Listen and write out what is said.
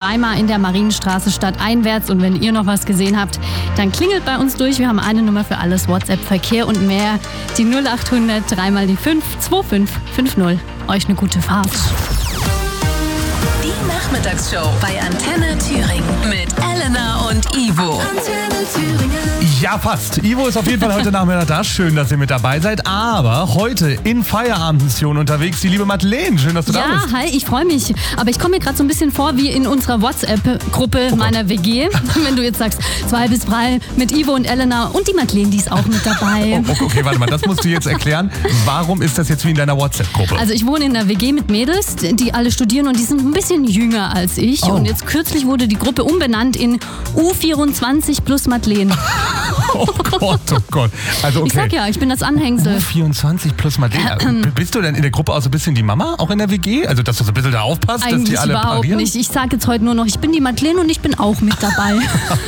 zweimal in der Marienstraße stadteinwärts. Und wenn ihr noch was gesehen habt, dann klingelt bei uns durch. Wir haben eine Nummer für alles, WhatsApp, Verkehr und mehr. Die 0800 3 mal die 5 2550. Euch eine gute Fahrt. Die Nachmittagsshow bei Antenne Thüringen mit Elena und Ivo. Antenne Thüringen. Ja, fast. Ivo ist auf jeden Fall heute Nachmittag da. Schön, dass ihr mit dabei seid. Aber heute in Feierabendmission unterwegs die liebe Madeleine. Schön, dass du da bist. Ja, hi, ich freue mich. Aber ich komme mir gerade so ein bisschen vor wie in unserer WhatsApp-Gruppe meiner WG. Wenn du jetzt sagst, 2 bis 3 mit Ivo und Elena und die Madeleine, die ist auch mit dabei. Okay, warte mal, das musst du jetzt erklären. Warum ist das jetzt wie in deiner WhatsApp-Gruppe? Also ich wohne in einer WG mit Mädels, die alle studieren und die sind ein bisschen jünger als ich. Oh. Und jetzt kürzlich wurde die Gruppe umbenannt in U24 plus Madeleine. Oh Gott. Also okay. Ich sag ja, ich bin das Anhängsel. 24 plus Madeleine. Bist du denn in der Gruppe auch so ein bisschen die Mama, auch in der WG? Also, dass du so ein bisschen da aufpasst, Eigentlich dass die alle überhaupt parieren? nicht. Ich sage jetzt heute nur noch, ich bin die Madeleine und ich bin auch mit dabei.